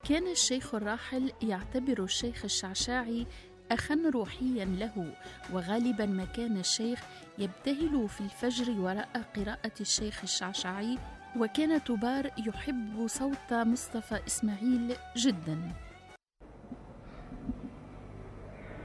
كان الشيخ الراحل يعتبر الشيخ الشعشاعي أخا روحيا له، وغالبا ما كان الشيخ يبتهل في الفجر وراء قراءة الشيخ الشعشاعي، وكان توبار يحب صوت مصطفى إسماعيل جدا.